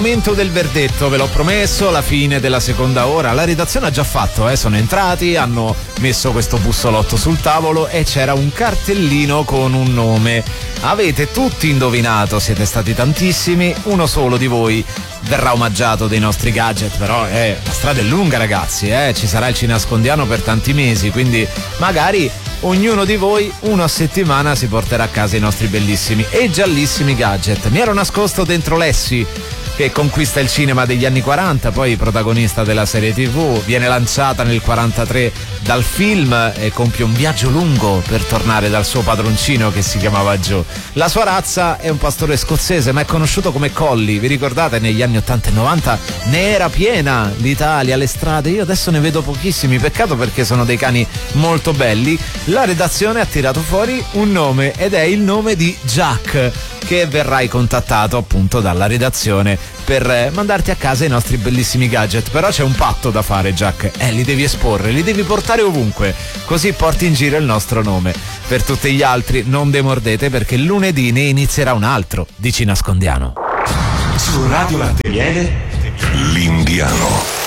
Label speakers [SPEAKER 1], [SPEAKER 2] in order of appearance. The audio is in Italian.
[SPEAKER 1] Momento del verdetto, ve l'ho promesso, la fine della seconda ora. La redazione ha già fatto, sono entrati, hanno messo questo bussolotto sul tavolo e c'era un cartellino con un nome. Avete tutti indovinato, siete stati tantissimi, uno solo di voi verrà omaggiato dei nostri gadget, però la strada è lunga, ragazzi, ci sarà il Cinascondiano per tanti mesi, quindi magari ognuno di voi uno a settimana si porterà a casa i nostri bellissimi e giallissimi gadget. Mi ero nascosto dentro Lessi, che conquista il cinema degli anni 40, poi protagonista della serie TV, viene lanciata nel 43 dal film e compie un viaggio lungo per tornare dal suo padroncino che si chiamava Joe. La sua razza è un pastore scozzese, ma è conosciuto come Collie. Vi ricordate, negli anni 80 e 90 ne era piena l'Italia, le strade. Io adesso ne vedo pochissimi, peccato, perché sono dei cani molto belli. La redazione ha tirato fuori un nome ed è il nome di Jack, che verrai contattato appunto dalla redazione per mandarti a casa i nostri bellissimi gadget. Però c'è un patto da fare, Jack, li devi esporre, li devi portare ovunque, così porti in giro il nostro nome. Per tutti gli altri non demordete, perché lunedì ne inizierà un altro di Cinascondiano.
[SPEAKER 2] Su Radio Latte Miele, l'Indiano.